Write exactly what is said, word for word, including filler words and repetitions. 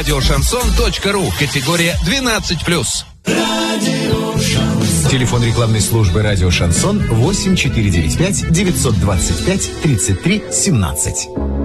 радиошансон точка ру. Категория двенадцать плюс. Телефон рекламной службы «Радио Шансон» восемь четыре девять пять девятьсот двадцать пять тридцать три семнадцать.